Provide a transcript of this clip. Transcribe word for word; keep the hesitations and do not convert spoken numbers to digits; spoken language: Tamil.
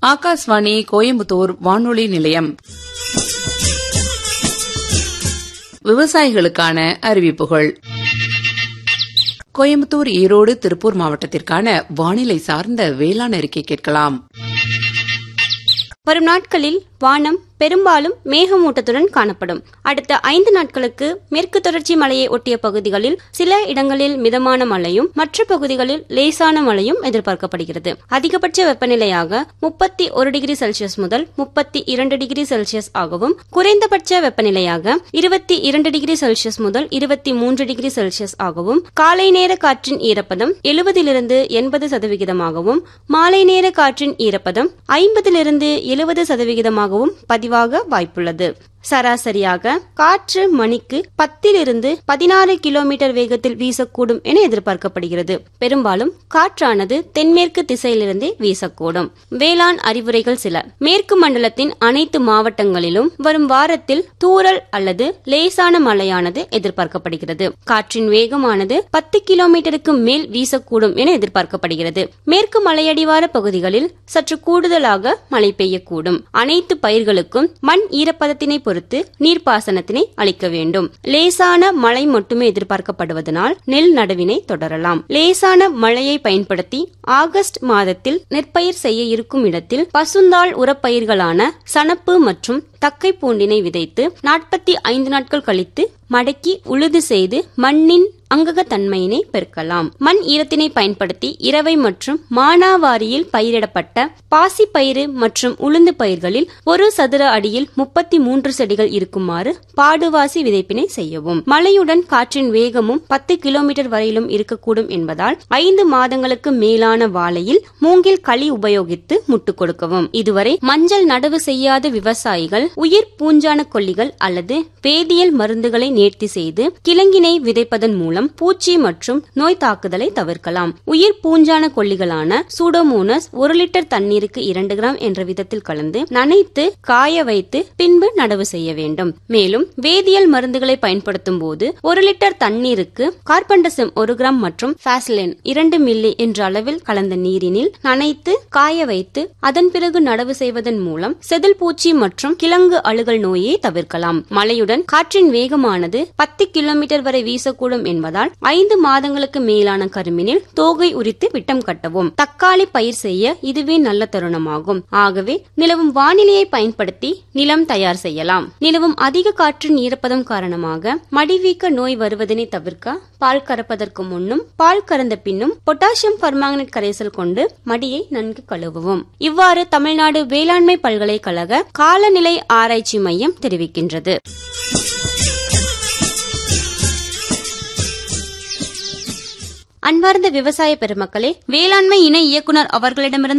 ஆகாஷ்வாணி கோயம்புத்தூர் வானொலி நிலையம். விவசாயிகளுக்கான அறிவிப்புகள். கோயம்புத்தூர், ஈரோடு, திருப்பூர் மாவட்டத்திற்கான வானிலை சார்ந்த வேளாண் அறிக்கை கேட்கலாம். வரும் நாட்களில் வானம் பெரும்பாலும் மேகமூட்டத்துடன் காணப்படும். அடுத்த ஐந்து நாட்களுக்கு மேற்கு தொடர்ச்சி மலையை ஒட்டிய பகுதிகளில் சில இடங்களில் மிதமான மழையும் மற்ற பகுதிகளில் லேசான மழையும் எதிர்பார்க்கப்படுகிறது. அதிகபட்ச வெப்பநிலையாக முப்பத்தி ஒரு டிகிரி செல்சியஸ் முதல் முப்பத்தி இரண்டு டிகிரி செல்சியஸ் ஆகவும், குறைந்தபட்ச வெப்பநிலையாக இருபத்தி இரண்டு டிகிரி செல்சியஸ் முதல் இருபத்தி மூன்று டிகிரி செல்சியஸ் ஆகவும், காலை நேர காற்றின் ஈரப்பதம் எழுபதிலிருந்து எண்பது சதவிகிதமாகவும், மாலை நேர காற்றின் ஈரப்பதம் ஐம்பதிலிருந்து எழுபது சதவிகிதமாகவும் பதிவாக வாய்ப்புள்ளது. சராசரியாக காற்று மணிக்கு பத்திலிருந்து பதினாறு கிலோமீட்டர் வேகத்தில் வீசக்கூடும் என எதிர்பார்க்கப்படுகிறது. பெரும்பாலும் காற்றானது தென்மேற்கு திசையிலிருந்தே வீசக்கூடும். வேளாண் அறிவுரைகள் சில. மேற்கு மண்டலத்தின் அனைத்து மாவட்டங்களிலும் வரும் வாரத்தில் தூறல் அல்லது லேசான மழையானது எதிர்பார்க்கப்படுகிறது. காற்றின் வேகமானது பத்து கிலோமீட்டருக்கு மேல் வீசக்கூடும் என எதிர்பார்க்கப்படுகிறது. மேற்கு மலையடிவார பகுதிகளில் சற்று கூடுதலாக மழை பெய்யக்கூடும். அனைத்து பயிர்களுக்கும் மண் ஈரப்பதத்தினை பொறுத்து நீர்ப்பாசனத்தினை அளிக்க வேண்டும். லேசான மழை மட்டுமே எதிர்பார்க்கப்படுவதனால் நெல் நடவினை தொடரலாம். லேசான மழையை பயன்படுத்தி ஆகஸ்ட் மாதத்தில் நெற்பயிர் செய்ய இருக்கும் இடத்தில் பசுந்தாள் உரப்பயிர்களான சணப்பு மற்றும் தக்கை பூண்டினை விதைத்து நாற்பத்தி ஐந்து நாட்கள் கழித்து மடக்கி உழுது செய்து மண்ணின் அங்ககத்தன்மையினை பெருக்கலாம். மண் ஈரத்தினை பயன்படுத்தி இரவை மற்றும் மானாவாரியில் பயிரிடப்பட்ட பாசி பயிறு மற்றும் உளுந்து பயிர்களில் ஒரு சதுர அடியில் முப்பத்தி மூன்று செடிகள் இருக்குமாறு பாடுவாசி விதைப்பினை செய்யவும். மழையுடன் காற்றின் வேகமும் பத்து கிலோமீட்டர் வரையிலும் இருக்கக்கூடும் என்பதால் ஐந்து மாதங்களுக்கு மேலான வாழையில் மூங்கில் களி உபயோகித்து முட்டு கொடுக்கவும். இதுவரை மஞ்சள் நடவு செய்யாத விவசாயிகள் உயிர் பூஞ்சான கொல்லிகள் அல்லது வேதியியல் மருந்துகளை நேர்த்தி செய்து கிழங்கினை விதைப்பதன் மூலம் பூச்சி மற்றும் நோய் தாக்குதலை தவிர்க்கலாம். உயிர் பூஞ்சான கொல்லிகளான சூடோமோனஸ் ஒரு லிட்டர் தண்ணீருக்கு இரண்டு கிராம் என்ற விதத்தில் கலந்து நனைத்து காய வைத்து பின்பு நடவு செய்ய வேண்டும். மேலும் வேதியியல் மருந்துகளை பயன்படுத்தும் போது ஒரு லிட்டர் தண்ணீருக்கு கார்பன்டசம் ஒரு கிராம் மற்றும் பாசிலின் இரண்டு மில்லி என்ற அளவில் கலந்த நீரினில் நனைத்து காய வைத்து அதன் பிறகு நடவு செய்வதன் மூலம் செதில் பூச்சி மற்றும் கிழங்கு அழுகல் நோயை தவிர்க்கலாம். மழையுடன் காற்றின் வேகமானது பத்து கிலோமீட்டர் வரை வீசக்கூடும் என்பதால் ஐந்து மாதங்களுக்கு மேலான கரும்பினில் தோகை உரித்து விட்டம் கட்டவும். தக்காளி பயிர் செய்ய இதுவே நல்ல தருணமாகும். ஆகவே நிலவும் வானிலையை பயன்படுத்தி நிலம் தயார் செய்யலாம். நிலவும் அதிக காற்றின் ஈரப்பதம் காரணமாக மடிவீக்க நோய் வருவதனை தவிர்க்க பால் கறப்பதற்கு முன்னும் பால் கறந்த பின்னும் பொட்டாசியம் பர்மாங்கனேட் கரைசல் கொண்டு மடியை நன்கு கழுவவும். இவ்வாறு தமிழ்நாடு வேளாண்மை பல்கலைக்கழக காலநிலை ஆராய்ச்சி மையம் தெரிவிக்கின்றது. அன்பார்ந்த விவசாய பெருமக்களே, வேளாண்மை இணை இயக்குனர் அவர்களிடமிருந்து